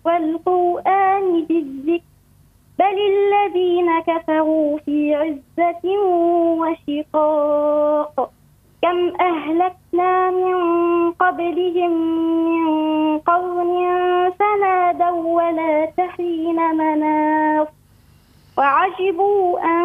والقرآن ذي الذكر بل الذين كفروا في عزة وشقاق كم أهلكنا من قبلهم من قرن فنادوا ولا تحين مناص وعجبوا أن